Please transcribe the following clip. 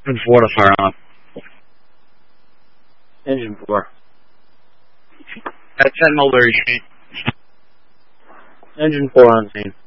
Engine 4 to fire on. Engine 4. At 10 Mulberry Street. Engine 4 on scene.